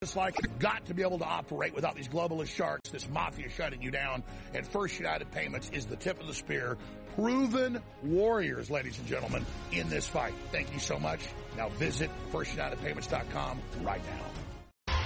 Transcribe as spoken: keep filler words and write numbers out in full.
It's like you've got to be able to operate without these globalist sharks, this mafia shutting you down, and First United Payments is the tip of the spear. Proven warriors, ladies and gentlemen, in this fight. Thank you so much. Now visit first united payments dot com right now.